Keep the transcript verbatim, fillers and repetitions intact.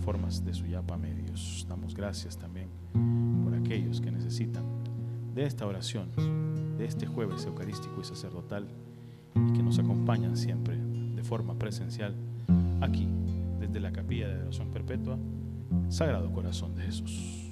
plataformas de Suyapa Medios. Damos gracias también por aquellos que necesitan de esta oración, de este jueves eucarístico y sacerdotal, y que nos acompañan siempre de forma presencial aquí desde la Capilla de Adoración Perpetua, Sagrado Corazón de Jesús.